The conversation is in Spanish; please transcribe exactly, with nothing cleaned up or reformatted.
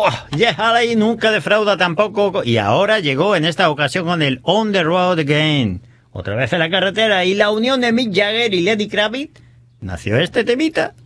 ¡Buah! Jeff Haley nunca defrauda tampoco y ahora llegó en esta ocasión con el On the Road Again. Otra vez en la carretera y la unión de Mick Jagger y Lenny Kravitz nació este temita.